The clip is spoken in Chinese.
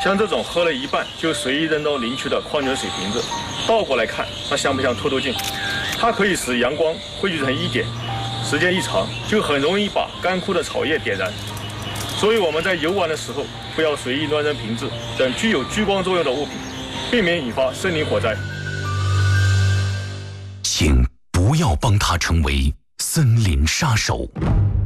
像这种喝了一半就随意扔到林区的矿泉水瓶子，倒过来看，它像不像透镜？它可以使阳光汇聚成一点，时间一长就很容易把干枯的草叶点燃。所以我们在游玩的时候，不要随意乱扔瓶子等具有聚光作用的物品，避免引发森林火灾。 请不要帮他成为森林杀手。